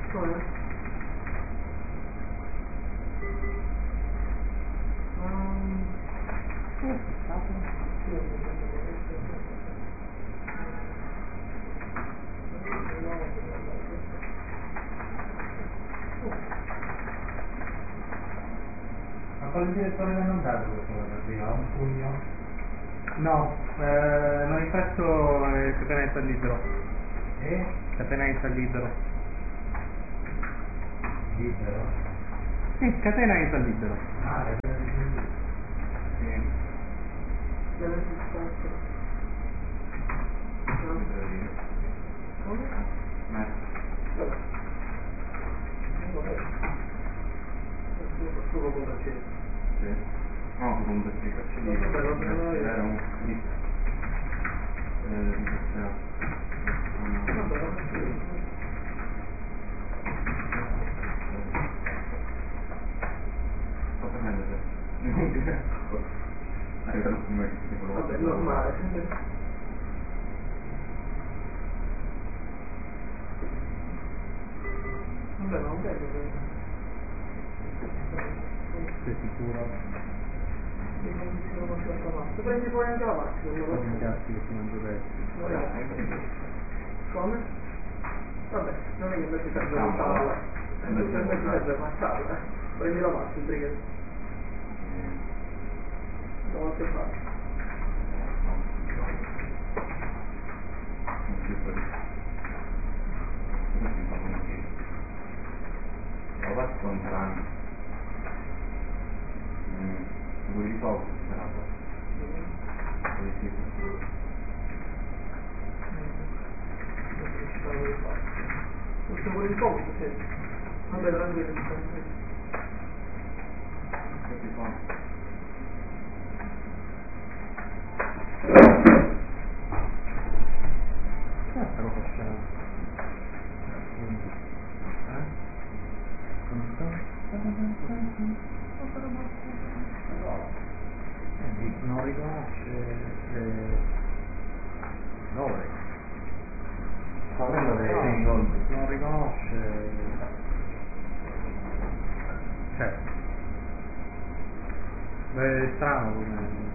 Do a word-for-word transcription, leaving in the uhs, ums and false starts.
Come? Um, oh, ma quale direttore l'hanno mandato questo prima? Un pugno? No, eh, manifesto è catenetta libero. Eh? Catenetta libero. Libero? Sì, catenetta libero. Ah, è per il Sì. deve esistere. Come? Ma Vabbè. Vabbè. Solo con l'acceso. sì. No, con un spiegazione. Vabbè, va bene, va bene. Era un sì. Eh, ringraziato. Vabbè, va bene. Cosa prende te? Hai dato come Vabbè, normale. Vabbè, non vedo. Sei sicuro? Se non ci sono una certa parte. Prendi poi anche la macchina. non Cosa lo mi so. piace che ti mangio adesso? Come? Vabbè, non è che invece serve una tavola. Invece serve una tavola. Prendi la macchina, brigata. Da qualche parte. Non più per non si fa un giro. Lo va scontrando. Vuoi risolvere questa cosa? Vuoi sì? Questo vuole il compito, sì. Vabbè, tranquillo, tranquillo. Che si fa? Che stanno facendo? Eh? Non so. Eh, non riconosce le... dove? Sta prendendo dei single, non riconosce... Cioè... È strano come...